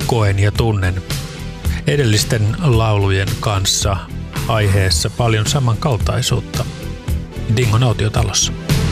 koen ja tunnen edellisten laulujen kanssa aiheessa paljon samankaltaisuutta Dingon autiotalossa.